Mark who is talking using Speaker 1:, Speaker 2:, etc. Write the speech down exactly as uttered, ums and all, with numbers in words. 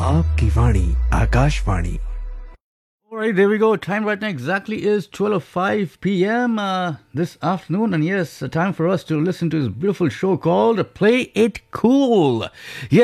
Speaker 1: आपकी वाणी Akashvani.
Speaker 2: All right, there we go. Time right now exactly is twelve oh five p.m. Uh, this afternoon. And yes, a time for us to listen to this beautiful show called Play It Cool. Yes.